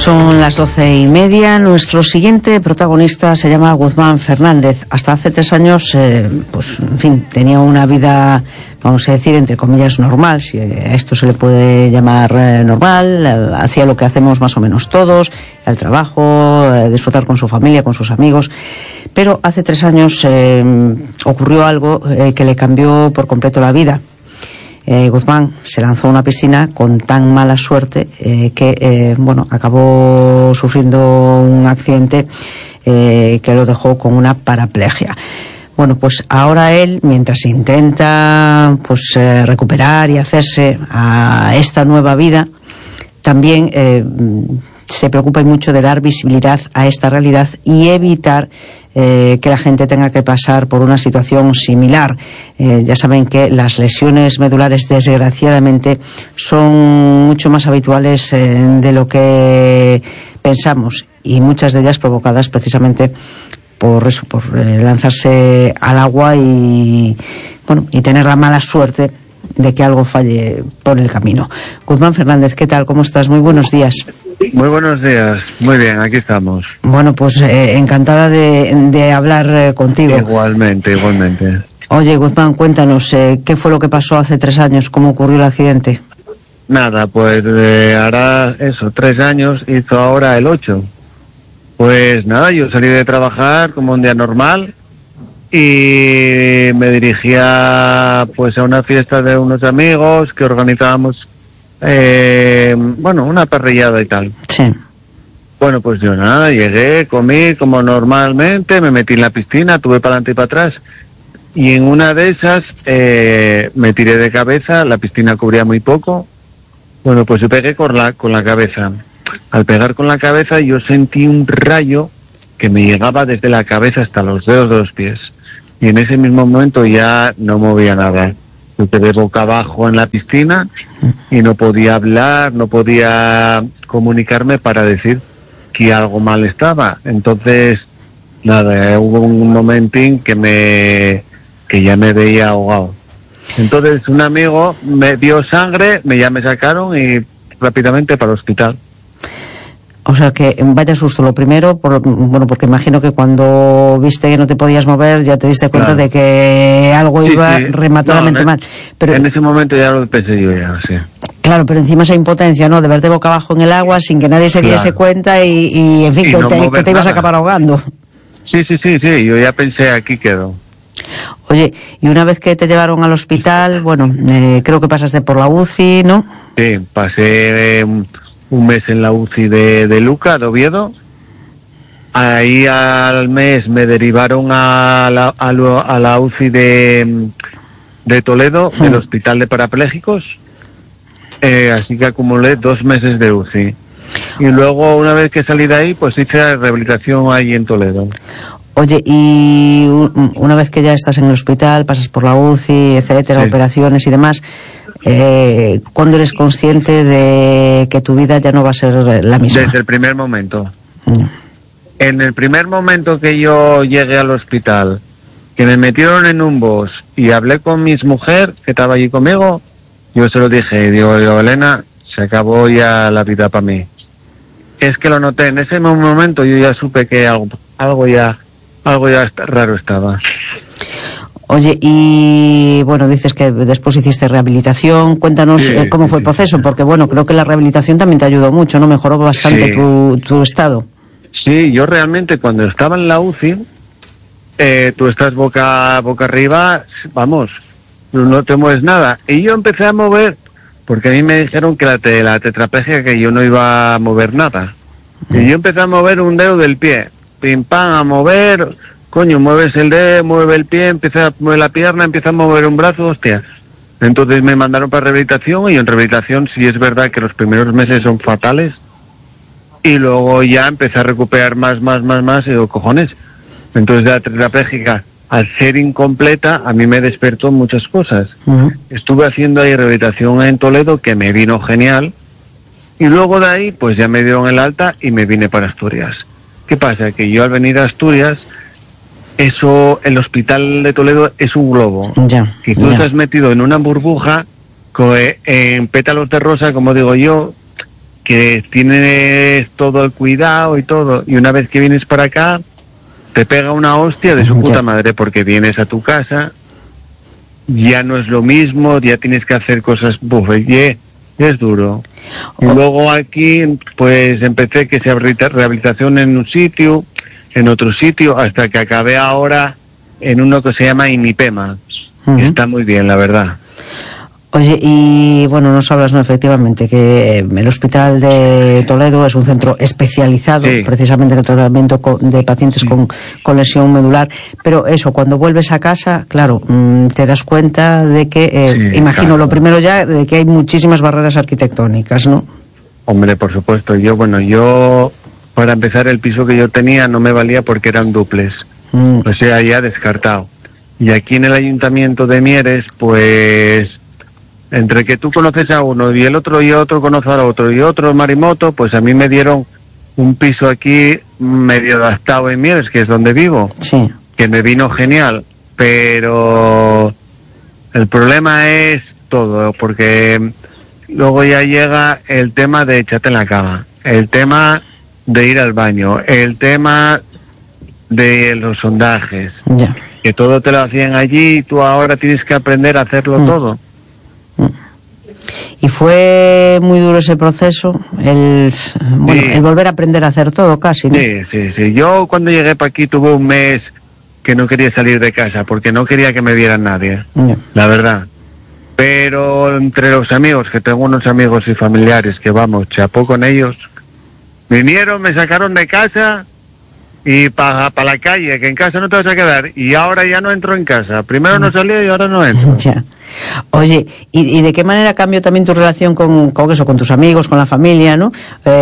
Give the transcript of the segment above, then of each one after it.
Son las 12:30. Nuestro siguiente protagonista se llama Guzmán Fernández. Hasta hace 3 años, pues, en fin, tenía una vida, vamos a decir, entre comillas, normal, si a esto se le puede llamar normal. Hacía lo que hacemos más o menos todos, el trabajo, disfrutar con su familia, con sus amigos. Pero hace 3 años ocurrió algo que le cambió por completo la vida. Guzmán se lanzó a una piscina con tan mala suerte que acabó sufriendo un accidente que lo dejó con una paraplegia. Bueno, pues ahora él, mientras intenta recuperar y hacerse a esta nueva vida, también se preocupa mucho de dar visibilidad a esta realidad y evitar que la gente tenga que pasar por una situación similar. Ya saben que las lesiones medulares, desgraciadamente, son mucho más habituales de lo que pensamos, y muchas de ellas provocadas precisamente por eso, por lanzarse al agua y tener la mala suerte de que algo falle por el camino. Guzmán Fernández, ¿qué tal? ¿Cómo estás? Muy buenos días. Muy buenos días, muy bien, aquí estamos. Bueno, pues encantada de hablar contigo. Igualmente. Oye, Guzmán, cuéntanos, ¿qué fue lo que pasó hace 3 años? ¿Cómo ocurrió el accidente? Nada, pues hará 3 años, hizo ahora el 8. Pues nada, yo salí de trabajar como un día normal y me dirigía a una fiesta de unos amigos que organizábamos una parrillada y tal. Sí. Bueno, pues yo nada, llegué, comí como normalmente, me metí en la piscina, tuve para adelante y para atrás, y en una de esas me tiré de cabeza, la piscina cubría muy poco. Bueno, pues yo pegué con la cabeza. Al pegar con la cabeza yo sentí un rayo que me llegaba desde la cabeza hasta los dedos de los pies, y en ese mismo momento ya no movía nada. Me quedé boca abajo en la piscina y no podía hablar, no podía comunicarme para decir que algo mal estaba. Entonces, nada, hubo un momentín que ya me veía ahogado. Entonces un amigo me dio sangre, ya me sacaron y rápidamente para el hospital. O sea que vaya susto. Lo primero, porque imagino que cuando viste que no te podías mover ya te diste cuenta de que algo iba rematadamente mal. Pero en ese momento ya lo pensé yo ya, sí. Claro, pero encima esa impotencia, ¿no? De verte boca abajo en el agua sin que nadie se diese cuenta y en fin, que te ibas a acabar ahogando. Sí, yo ya pensé, aquí quedo. Oye, y una vez que te llevaron al hospital, creo que pasaste por la UCI, ¿no? Sí, pasé un mes en la UCI de Luca, de Oviedo. Ahí al mes me derivaron a la UCI de Toledo, del Hospital de Parapléjicos. Así que acumulé 2 meses de UCI. Y luego, una vez que salí de ahí, pues hice la rehabilitación ahí en Toledo. Oye, y una vez que ya estás en el hospital, pasas por la UCI, etcétera, operaciones y demás, ¿cuándo eres consciente de que tu vida ya no va a ser la misma? Desde el primer momento. En el primer momento que yo llegué al hospital, que me metieron en un bus y hablé con mi mujer, que estaba allí conmigo, yo se lo dije, digo, Elena, se acabó ya la vida para mí. Es que lo noté, en ese momento yo ya supe que algo ya raro estaba. Oye, y dices que después hiciste rehabilitación. Cuéntanos cómo fue el proceso, porque creo que la rehabilitación también te ayudó mucho, ¿no? Mejoró bastante tu estado. Sí, yo realmente cuando estaba en la UCI, tú estás boca arriba, vamos, no te mueves nada. Y yo empecé a mover, porque a mí me dijeron que la tetraplegia, que yo no iba a mover nada. Y yo empecé a mover un dedo del pie, pim pam, a mover, coño, mueves el dedo, mueve el pie, empieza a mover la pierna, empieza a mover un brazo, hostia. Entonces me mandaron para rehabilitación, y en rehabilitación sí es verdad que los primeros meses son fatales, y luego ya empecé a recuperar más, y digo, cojones. Entonces la tetraplégica, al ser incompleta, a mí me despertó muchas cosas. Estuve haciendo ahí rehabilitación en Toledo, que me vino genial, y luego de ahí pues ya me dieron el alta y me vine para Asturias. ¿Qué pasa? Que yo al venir a Asturias, el hospital de Toledo es un globo. Y tú estás metido en una burbuja en pétalos de rosa, como digo yo, que tienes todo el cuidado y todo, y una vez que vienes para acá, te pega una hostia de su puta madre, porque vienes a tu casa, ya no es lo mismo, ya tienes que hacer cosas, y es duro. Y luego aquí, pues empecé que sea rehabilitación en un sitio, en otro sitio, hasta que acabé ahora en uno que se llama INIPEMA. Está muy bien, la verdad. Oye, y bueno, nos hablas, ¿no?, efectivamente, que el Hospital de Toledo es un centro especializado, sí, precisamente en el tratamiento de pacientes con lesión medular, pero eso, cuando vuelves a casa, claro, te das cuenta de que, imagino, claro, lo primero ya, de que hay muchísimas barreras arquitectónicas, ¿no? Hombre, por supuesto. Yo, para empezar, el piso que yo tenía no me valía porque eran dúplex, o sea, ya descartado. Y aquí en el Ayuntamiento de Mieres, pues, entre que tú conoces a uno y el otro conoce al otro y otro marimoto, pues a mí me dieron un piso aquí medio adaptado en Mieres, que es donde vivo, sí, que me vino genial, pero el problema es todo, porque luego ya llega el tema de echarte en la cama, el tema de ir al baño, el tema de los sondajes, que todo te lo hacían allí y tú ahora tienes que aprender a hacerlo todo. Y fue muy duro ese proceso, el volver a aprender a hacer todo casi, ¿no? Sí. Yo cuando llegué para aquí tuve un mes que no quería salir de casa porque no quería que me viera nadie, la verdad. Pero entre los amigos, que tengo unos amigos y familiares que vamos, chapó con ellos, vinieron, me sacaron de casa y para la calle, que en casa no te vas a quedar, y ahora ya no entro en casa. Primero no salía y ahora no entro. Ya. Oye, ¿y de qué manera cambió también tu relación con eso, con tus amigos, con la familia, ¿no?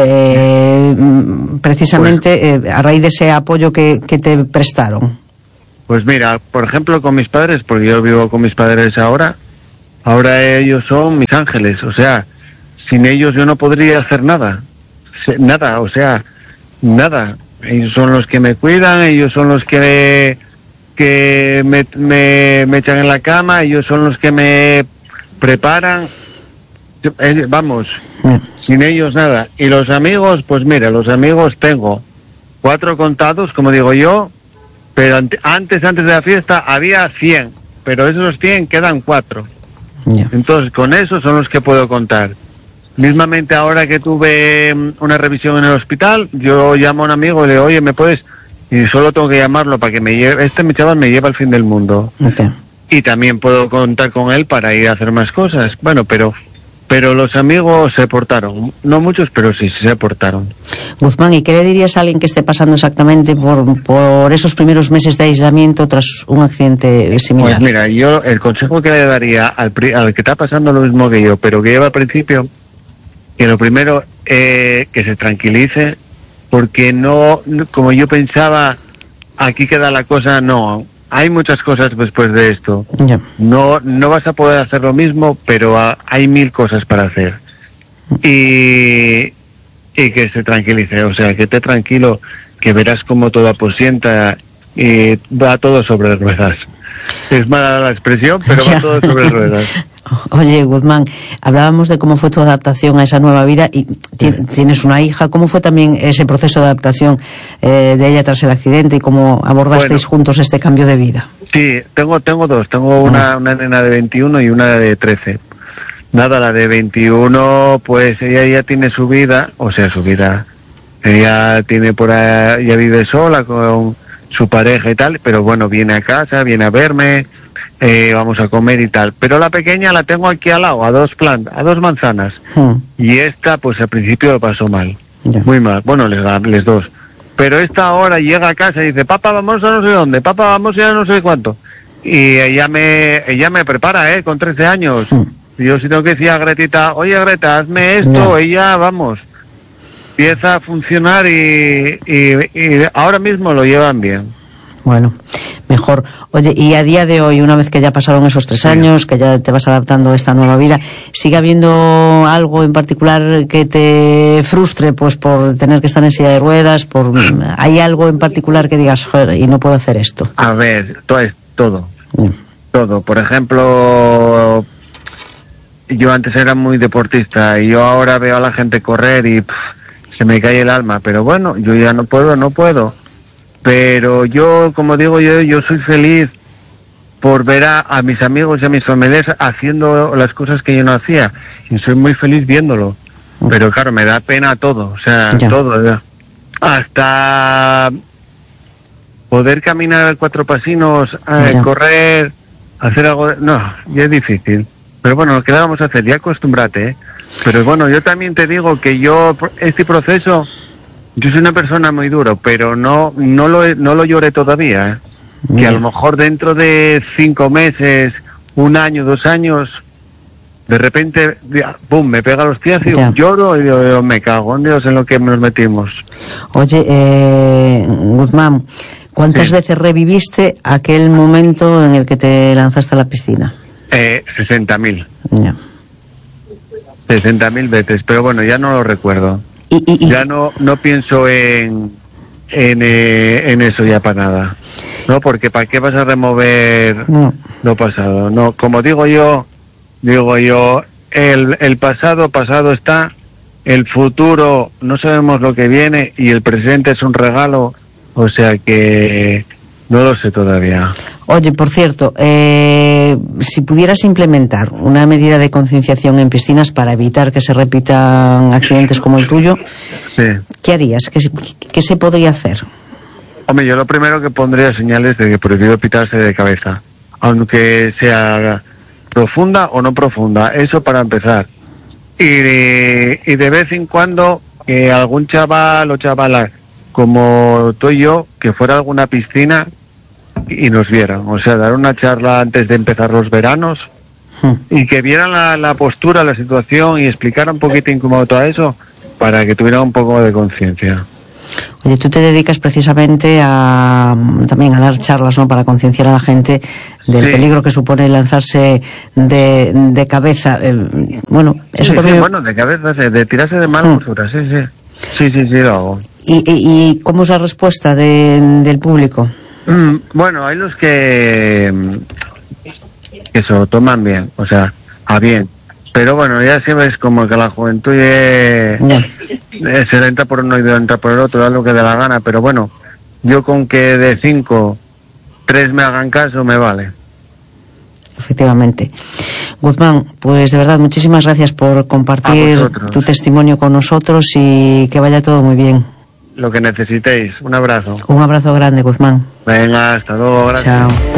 Precisamente a raíz de ese apoyo que te prestaron. Pues mira, por ejemplo, con mis padres, porque yo vivo con mis padres ahora ellos son mis ángeles, o sea, sin ellos yo no podría hacer nada, nada. Ellos son los que me cuidan, ellos son los que me echan en la cama, ellos son los que me preparan. Vamos, sin ellos nada. Y los amigos, pues mira, los amigos tengo 4 contados, como digo yo, pero antes de la fiesta había 100, pero esos 100 quedan 4. Entonces, con esos son los que puedo contar. Mismamente ahora que tuve una revisión en el hospital, yo llamo a un amigo y le digo, oye, ¿me puedes? Y solo tengo que llamarlo para que me lleve, mi chaval me lleva al fin del mundo. Y también puedo contar con él para ir a hacer más cosas. Bueno, pero los amigos se portaron, no muchos, pero sí se portaron. Guzmán, ¿y qué le dirías a alguien que esté pasando exactamente por esos primeros meses de aislamiento tras un accidente similar? Pues mira, yo el consejo que le daría al que está pasando lo mismo que yo, pero que lleva al principio, que lo primero, que se tranquilice, porque no, como yo pensaba, aquí queda la cosa, no. Hay muchas cosas después de esto. No vas a poder hacer lo mismo, pero hay 1000 cosas para hacer. Y que se tranquilice, o sea, que esté tranquilo, que verás cómo todo aposienta y va todo sobre ruedas. Es mala la expresión, pero va todo sobre ruedas. Oye, Guzmán, hablábamos de cómo fue tu adaptación a esa nueva vida y tienes una hija. ¿Cómo fue también ese proceso de adaptación de ella tras el accidente y cómo abordasteis juntos este cambio de vida? Sí, tengo 2. Tengo una nena de 21 y una de 13. Nada, la de 21, pues ella ya tiene su vida, ella tiene ella vive sola con su pareja y tal, pero bueno, viene a casa, viene a verme, vamos a comer y tal. Pero la pequeña la tengo aquí al lado, a 2 manzanas. Y esta, pues al principio lo pasó mal, muy mal. Bueno, les 2. Pero esta ahora llega a casa y dice, papá, vamos a no sé dónde, papá, vamos a no sé cuánto. Y ella me prepara, con 13 años. Y yo si tengo que decir a Gretita, oye Greta, hazme esto, ella, vamos, empieza a funcionar y ahora mismo lo llevan bien. Bueno, mejor. Oye, y a día de hoy, una vez que ya pasaron esos 3 años, que ya te vas adaptando a esta nueva vida, ¿sigue habiendo algo en particular que te frustre, pues por tener que estar en silla de ruedas? ¿Hay algo en particular que digas, joder, y no puedo hacer esto? A ver, todo. Todo. Por ejemplo, yo antes era muy deportista y yo ahora veo a la gente correr y se me cae el alma, pero bueno, yo ya no puedo. Pero yo, como digo yo soy feliz por ver a mis amigos y a mis familiares haciendo las cosas que yo no hacía, y soy muy feliz viéndolo. Pero claro, me da pena todo, o sea, todo, ya. Hasta poder caminar 4 pasinos, correr, hacer algo, no, ya es difícil. Pero bueno, ¿qué le vamos a hacer? Ya acostúmbrate, ¿eh? Pero bueno, yo también te digo que yo, este proceso, yo soy una persona muy duro, pero no lo lloré todavía, ¿eh? Que a lo mejor dentro de 5 meses, 1 año, 2 años, de repente, ¡pum!, me pega los pies y lloro y yo me cago en Dios en lo que nos metimos. Oye, Guzmán, ¿cuántas veces reviviste aquel momento en el que te lanzaste a la piscina? 60.000. 60.000 veces, pero bueno, ya no lo recuerdo. Ya no pienso en eso ya para nada. No, porque ¿para qué vas a remover lo pasado? No, como digo yo, el pasado está, el futuro no sabemos lo que viene y el presente es un regalo, o sea que no lo sé todavía. Oye, por cierto, si pudieras implementar una medida de concienciación en piscinas para evitar que se repitan accidentes como el tuyo, ¿qué harías? ¿Qué se podría hacer? Hombre, yo lo primero que pondría señales de que prohibido pitarse de cabeza, aunque sea profunda o no profunda, eso para empezar. Y de vez en cuando que algún chaval o chavala como tú y yo, que fuera a alguna piscina y nos vieran, o sea, dar una charla antes de empezar los veranos y que vieran la postura, la situación y explicar un poquitín cómo todo eso para que tuvieran un poco de conciencia. Oye, tú te dedicas precisamente también a dar charlas, ¿no?, para concienciar a la gente del peligro que supone lanzarse de cabeza. Bueno, eso también... bueno, de cabeza, de tirarse de mala postura, sí, lo hago. ¿Y cómo es la respuesta del público? Bueno, hay los que se lo toman bien, o sea, a bien. Pero bueno, ya siempre es como que la juventud se entra por uno y entra por el otro, da lo que dé la gana. Pero bueno, yo con que de 5, 3 me hagan caso, me vale. Efectivamente. Guzmán, pues de verdad, muchísimas gracias por compartir tu testimonio con nosotros y que vaya todo muy bien. Lo que necesitéis. Un abrazo. Un abrazo grande, Guzmán. Venga, hasta luego. Gracias. Chao.